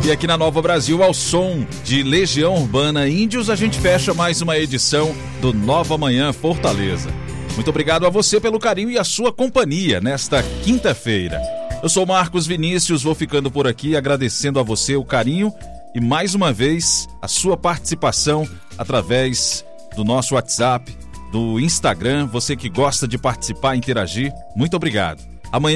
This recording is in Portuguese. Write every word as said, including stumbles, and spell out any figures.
E aqui na Nova Brasil, ao som de Legião Urbana Índios, a gente fecha mais uma edição do Nova Manhã Fortaleza. Muito obrigado a você pelo carinho e a sua companhia nesta quinta-feira. Eu sou Marcos Vinícius, vou ficando por aqui agradecendo a você o carinho e mais uma vez a sua participação através do nosso WhatsApp, do Instagram. Você que gosta de participar e interagir, muito obrigado.